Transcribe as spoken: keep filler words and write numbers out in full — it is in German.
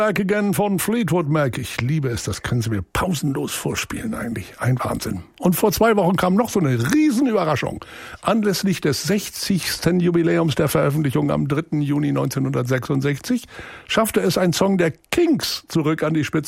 Back Again von Fleetwood Mac. Ich liebe es, das können sie mir pausenlos vorspielen eigentlich. Ein Wahnsinn. Und vor zwei Wochen kam noch so eine Riesenüberraschung. Anlässlich des sechzigsten Jubiläums der Veröffentlichung am dritten Juni neunzehnhundertsechsundsechzig schaffte es ein Song der Kinks zurück an die Spitze